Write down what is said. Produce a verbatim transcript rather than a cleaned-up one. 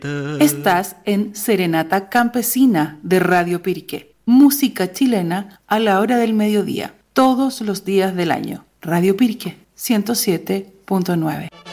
Estás en Serenata Campesina de Radio Piriqué. Música chilena a la hora del mediodía, todos los días del año. Radio Piriqué, ciento siete punto nueve.